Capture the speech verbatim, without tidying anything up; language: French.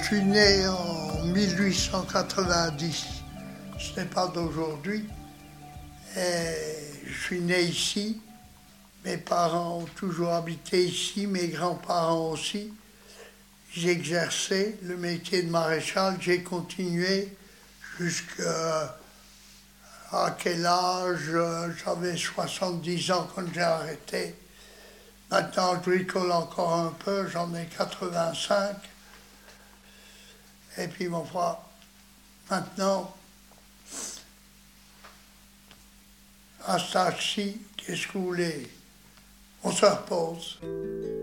suis né en mille huit cent quatre-vingt-dix, ce n'est pas d'aujourd'hui. Et je suis né ici, mes parents ont toujours habité ici, mes grands-parents aussi. J'ai exercé le métier de maréchal, j'ai continué jusqu'à quel âge? J'avais soixante-dix ans quand j'ai arrêté. Maintenant, je bricole encore un peu, j'en ai quatre-vingt-cinq. Et puis, mon frère, maintenant, à cet âge-ci, qu'est-ce que vous voulez? On se repose.